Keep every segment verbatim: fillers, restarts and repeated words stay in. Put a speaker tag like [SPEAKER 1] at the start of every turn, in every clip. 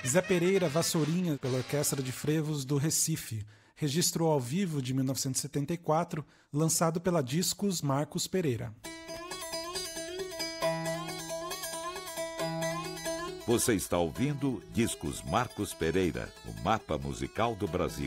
[SPEAKER 1] Zé Pereira Vassourinha, pela Orquestra de Frevos do Recife, registro ao vivo de mil novecentos e setenta e quatro, lançado pela Discos Marcos Pereira.
[SPEAKER 2] Você está ouvindo Discos Marcos Pereira, o mapa musical do Brasil.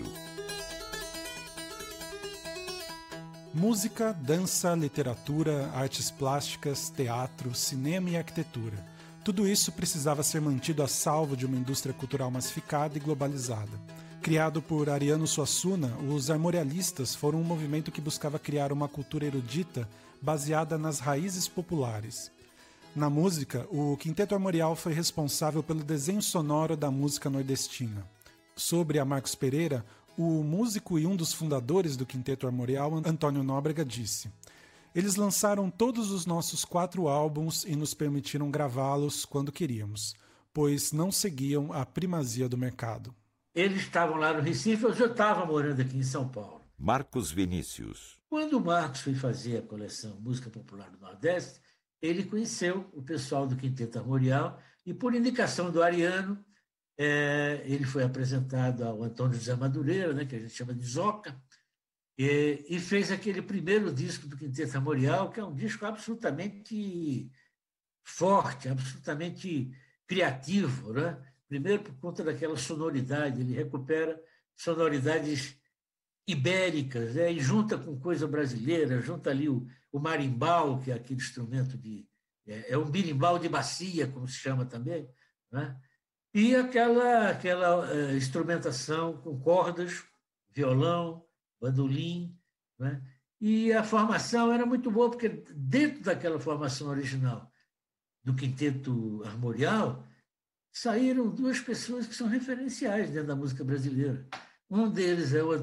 [SPEAKER 1] Música, dança, literatura, artes plásticas, teatro, cinema e arquitetura. Tudo isso precisava ser mantido a salvo de uma indústria cultural massificada e globalizada. Criado por Ariano Suassuna, os armorialistas foram um movimento que buscava criar uma cultura erudita baseada nas raízes populares. Na música, o Quinteto Armorial foi responsável pelo desenho sonoro da música nordestina. Sobre a Marcos Pereira, o músico e um dos fundadores do Quinteto Armorial, Antônio Nóbrega, disse: "Eles lançaram todos os nossos quatro álbuns e nos permitiram gravá-los quando queríamos, pois não seguiam a primazia do mercado."
[SPEAKER 3] Eles estavam lá no Recife, eu já estava morando aqui em São Paulo.
[SPEAKER 2] Marcos Vinícius.
[SPEAKER 3] Quando o Marcos foi fazer a coleção Música Popular do Nordeste, ele conheceu o pessoal do Quinteto Armorial e, por indicação do Ariano, é, ele foi apresentado ao Antônio José Madureira, né, que a gente chama de Zoca, e, e fez aquele primeiro disco do Quinteto Armorial, que é um disco absolutamente forte, absolutamente criativo, né? Primeiro por conta daquela sonoridade, ele recupera sonoridades ibéricas, né? E junta com coisa brasileira, junta ali o, o marimbau, que é aquele instrumento de... É, é um birimbau de bacia, como se chama também, né? E aquela, aquela uh, instrumentação com cordas, violão, bandolim, né? E a formação era muito boa, porque dentro daquela formação original do Quinteto Armorial, saíram duas pessoas que são referenciais dentro da música brasileira. Um deles é o